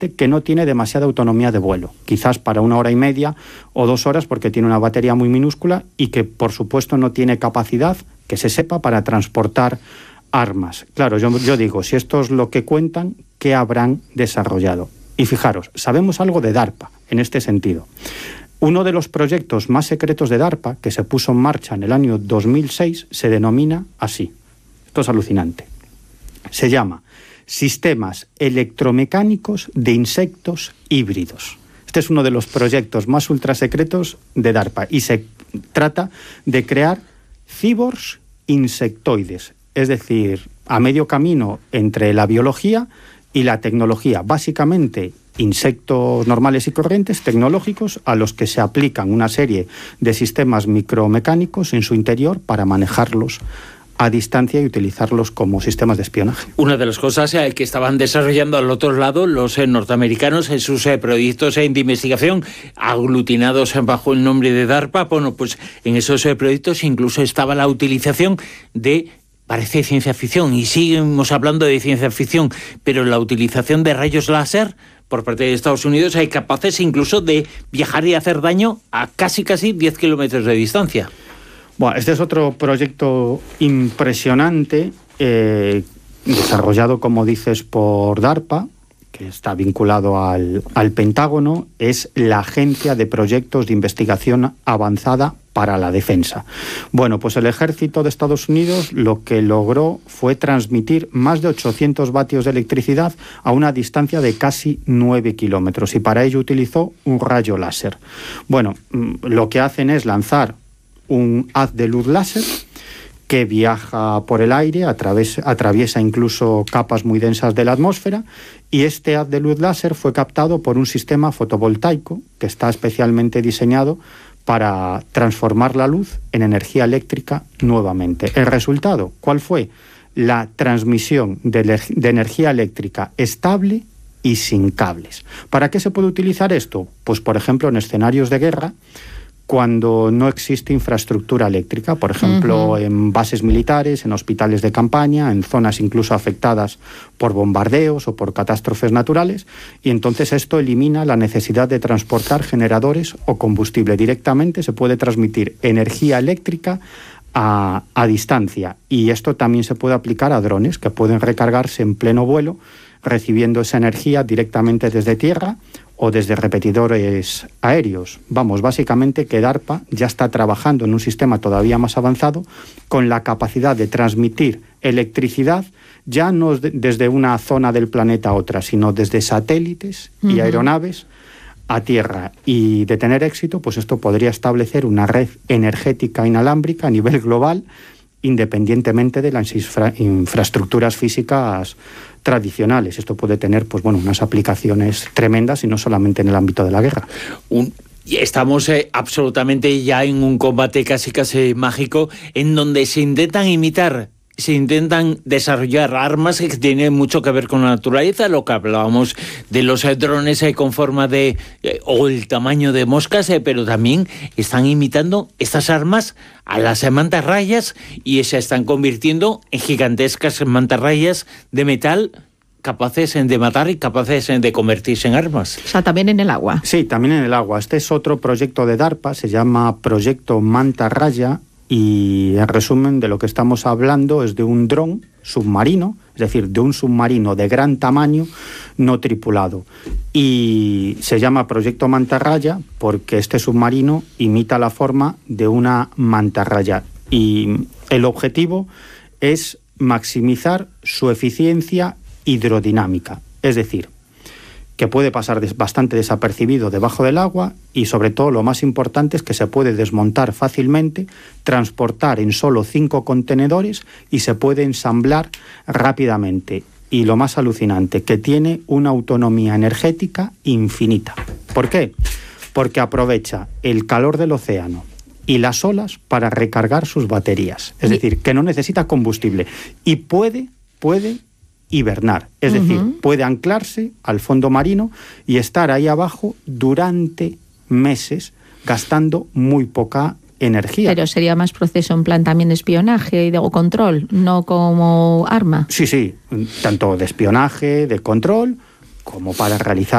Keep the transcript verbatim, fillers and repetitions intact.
que no tiene demasiada autonomía de vuelo, quizás para una hora y media o dos horas porque tiene una batería muy minúscula y que por supuesto no tiene capacidad, que se sepa, para transportar armas. Claro, yo, yo digo, si esto es lo que cuentan, ¿qué habrán desarrollado? Y fijaros, sabemos algo de DARPA en este sentido. Uno de los proyectos más secretos de DARPA, que se puso en marcha en el año dos mil seis, se denomina así. Esto es alucinante. Se llama Sistemas Electromecánicos de Insectos Híbridos. Este es uno de los proyectos más ultrasecretos de DARPA y se trata de crear cíborgs insectoides, es decir, a medio camino entre la biología y la tecnología. Básicamente, insectos normales y corrientes tecnológicos a los que se aplican una serie de sistemas micromecánicos en su interior para manejarlos a distancia y utilizarlos como sistemas de espionaje. Una de las cosas eh, que estaban desarrollando al otro lado los eh, norteamericanos en sus eh, proyectos eh, de investigación aglutinados eh, bajo el nombre de DARPA, bueno, pues en esos eh, proyectos incluso estaba la utilización de, parece ciencia ficción, y seguimos hablando de ciencia ficción, pero la utilización de rayos láser por parte de Estados Unidos hay capaces incluso de viajar y hacer daño a casi casi diez kilómetros de distancia. Bueno, este es otro proyecto impresionante, eh, desarrollado, como dices, por DARPA, que está vinculado al, al Pentágono. Es la Agencia de Proyectos de Investigación Avanzada para la Defensa. Bueno, pues el ejército de Estados Unidos lo que logró fue transmitir más de ochocientos vatios de electricidad a una distancia de casi nueve kilómetros y para ello utilizó un rayo láser. Bueno, lo que hacen es lanzar un haz de luz láser que viaja por el aire, a través, atraviesa incluso capas muy densas de la atmósfera, y este haz de luz láser fue captado por un sistema fotovoltaico que está especialmente diseñado para transformar la luz en energía eléctrica nuevamente. ¿El resultado cuál fue? La transmisión de, de energía eléctrica estable y sin cables. ¿Para qué se puede utilizar esto? Pues, por ejemplo, en escenarios de guerra, cuando no existe infraestructura eléctrica, por ejemplo, uh-huh. en bases militares, en hospitales de campaña, en zonas incluso afectadas por bombardeos o por catástrofes naturales, y entonces esto elimina la necesidad de transportar generadores o combustible. Directamente se puede transmitir energía eléctrica a, a distancia, y esto también se puede aplicar a drones que pueden recargarse en pleno vuelo, recibiendo esa energía directamente desde tierra o desde repetidores aéreos. Vamos, básicamente que DARPA ya está trabajando en un sistema todavía más avanzado con la capacidad de transmitir electricidad ya no de, desde una zona del planeta a otra, sino desde satélites uh-huh. y aeronaves a tierra. Y de tener éxito, pues esto podría establecer una red energética inalámbrica a nivel global, independientemente de las infra- infraestructuras físicas tradicionales. Esto puede tener, pues bueno, unas aplicaciones tremendas y no solamente en el ámbito de la guerra. Un... Estamos eh, absolutamente ya en un combate casi casi mágico en donde se intentan imitar, se intentan desarrollar armas que tienen mucho que ver con la naturaleza, lo que hablábamos de los eh, drones eh, con forma de, eh, o el tamaño de moscas, eh, pero también están imitando estas armas a las eh, mantarrayas y se están convirtiendo en gigantescas mantarrayas de metal capaces de matar y capaces de convertirse en armas. O sea, también en el agua. Sí, también en el agua. Este es otro proyecto de DARPA, se llama Proyecto Mantarraya, y en resumen de lo que estamos hablando es de un dron submarino, es decir, de un submarino de gran tamaño no tripulado. Y se llama Proyecto Mantarraya porque este submarino imita la forma de una mantarraya. Y el objetivo es maximizar su eficiencia hidrodinámica, es decir, que puede pasar des- bastante desapercibido debajo del agua y, sobre todo, lo más importante es que se puede desmontar fácilmente, transportar en solo cinco contenedores y se puede ensamblar rápidamente. Y lo más alucinante, que tiene una autonomía energética infinita. ¿Por qué? Porque aprovecha el calor del océano y las olas para recargar sus baterías. Es decir, que no necesita combustible y puede, puede hibernar, es uh-huh. decir, puede anclarse al fondo marino y estar ahí abajo durante meses gastando muy poca energía. Pero sería más proceso en plan también de espionaje y de control, no como arma. Sí, sí, tanto de espionaje, de control, como para realizar